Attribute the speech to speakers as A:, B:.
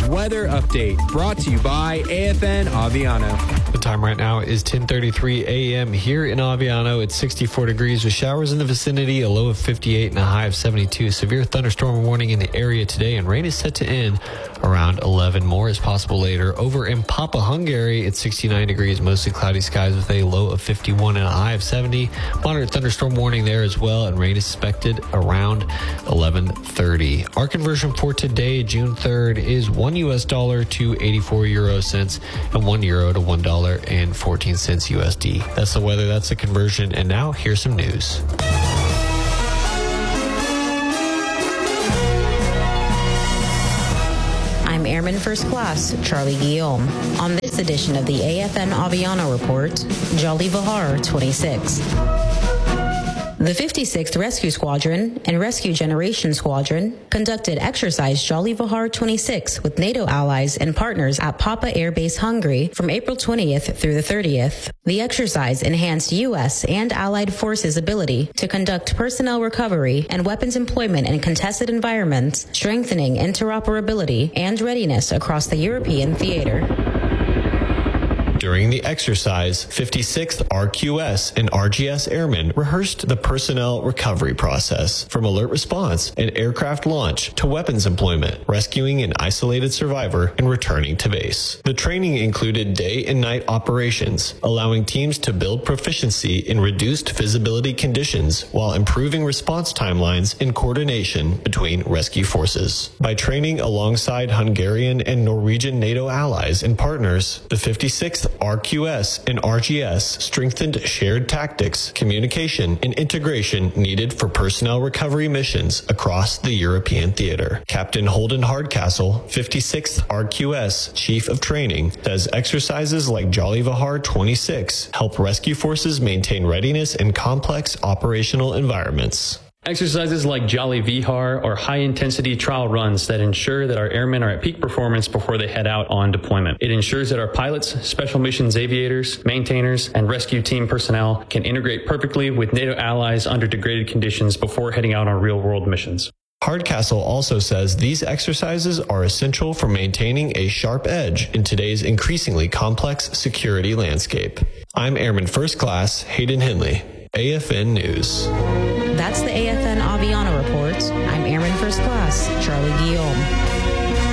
A: weather update brought to you by AFN Aviano.
B: The time right now is 10:33 a.m. here in Aviano. It's 64 degrees with showers in the vicinity, a low of 58 and a high of 72. Severe thunderstorm warning in the area today, and rain is set to end around 11. More is possible later. Over in Papa, Hungary, it's 69 degrees, mostly cloudy skies with a low of 51 and a high of 70. Moderate thunderstorm warning there as well, and rain is expected around 11:30. Our conversion for today, June 3rd, is $1 to 84 euro cents and €1 to $1.14 USD. That's the weather, that's the conversion, and now here's some news.
C: I'm Airman First Class Charlie Guillaume. On this edition of the AFN Aviano Report, Jolly Vihar 26. The 56th Rescue Squadron and Rescue Generation Squadron conducted exercise Jolly Vihar 26 with NATO allies and partners at Papa Air Base, Hungary from April 20th through the 30th. The exercise enhanced U.S. and allied forces' ability to conduct personnel recovery and weapons employment in contested environments, strengthening interoperability and readiness across the European theater.
B: During the exercise, 56th RQS and RGS airmen rehearsed the personnel recovery process from alert response and aircraft launch to weapons employment, rescuing an isolated survivor and returning to base. The training included day and night operations, allowing teams to build proficiency in reduced visibility conditions while improving response timelines and coordination between rescue forces. By training alongside Hungarian and Norwegian NATO allies and partners, the 56th RQS and RGS strengthened shared tactics, communication, and integration needed for personnel recovery missions across the European theater. Captain Holden Hardcastle, 56th RQS Chief of Training, says exercises like Jolly Vihar 26 help rescue forces maintain readiness in complex operational environments.
D: Exercises like Jolly Vihar are high-intensity trial runs that ensure that our airmen are at peak performance before they head out on deployment. It ensures that our pilots, special missions aviators, maintainers, and rescue team personnel can integrate perfectly with NATO allies under degraded conditions before heading out on real-world missions.
B: Hardcastle also says these exercises are essential for maintaining a sharp edge in today's increasingly complex security landscape. I'm Airman First Class Hayden Henley, AFN News.
C: That's the AFN Aviano Report. I'm Airman First Class Charlie Guillaume.